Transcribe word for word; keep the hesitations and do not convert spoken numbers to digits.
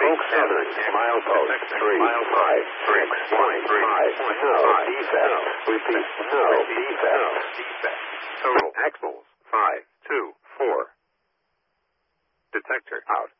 Oak seven, milepost three, five, six, point five, no defect. Repeat, no defect. Total axles, five, two, four. Detector out.